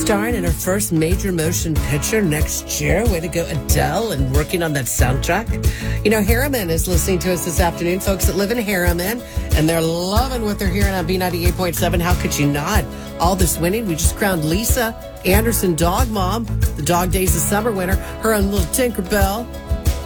starring in her first major motion picture next year. Way to go, Adele, and working on that soundtrack. You know, Harriman is listening to us this afternoon, folks that live in Harriman, and they're loving what they're hearing on B98.7. How could you not? All this winning, we just crowned Lisa Anderson Dog Mom, the Dog Days of Summer winner, her own little Tinkerbell.